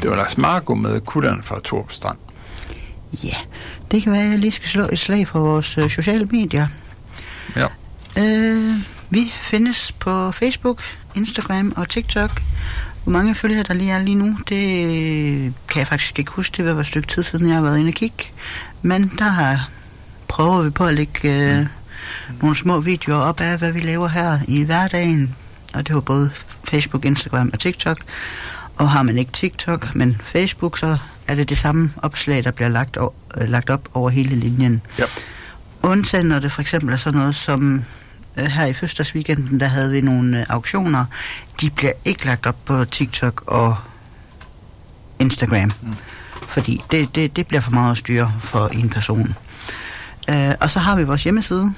Det var Lars Marco med Kutteren fra Thorup Strand. Ja, det kan være, at jeg lige skal slå et slag for vores sociale medier. Ja. Vi findes på Facebook, Instagram og TikTok. Hvor mange følgere der lige er lige nu, det kan jeg faktisk ikke huske. Det var et stykke tid siden, jeg har været inde og kigge. Men der prøver vi på at lægge nogle små videoer op af, hvad vi laver her i hverdagen. Og det var både Facebook, Instagram og TikTok. Og har man ikke TikTok, men Facebook, så er det samme opslag, der bliver lagt op over hele linjen. Ja. Undtagen når det for eksempel er sådan noget som her i fødselsdagsweekenden, der havde vi nogle auktioner. De bliver ikke lagt op på TikTok og Instagram. Fordi det bliver for meget at styre for en person. Og så har vi vores hjemmeside,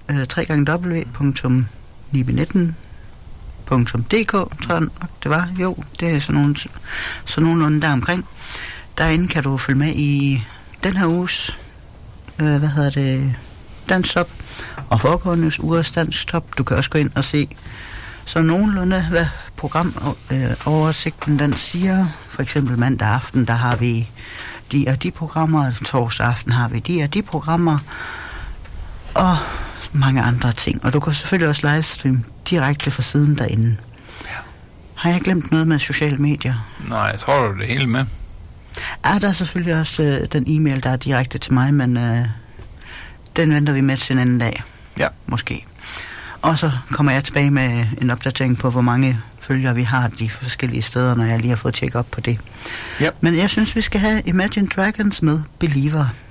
www.nibenetten.dk, tror jeg nok det var. Jo, det er sådan nogenlunde der omkring. Derinde kan du følge med i den her uges Danstop og foregående ugers Danstop. Du kan også gå ind og se så nogenlunde, hvad programoversigten den siger. For eksempel mandag aften, der har vi de og de programmer. Torsdag aften har vi de og de programmer. Og mange andre ting. Og du kan selvfølgelig også livestream direkte fra siden derinde. Ja. Har jeg glemt noget med sociale medier? Nej, jeg tror du det hele med. Ja, der er selvfølgelig også den e-mail, der er direkte til mig, men den venter vi med til en anden dag. Ja. Måske. Og så kommer jeg tilbage med en opdatering på, hvor mange følgere vi har de forskellige steder, når jeg lige har fået tjekket op på det. Ja. Men jeg synes, vi skal have Imagine Dragons med Believer.